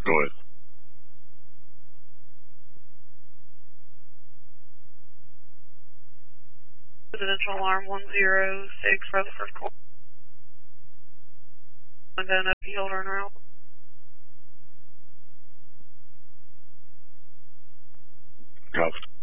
Go ahead. Residential alarm 106, Rutherford Court. And then up Hill Run Route. Copy.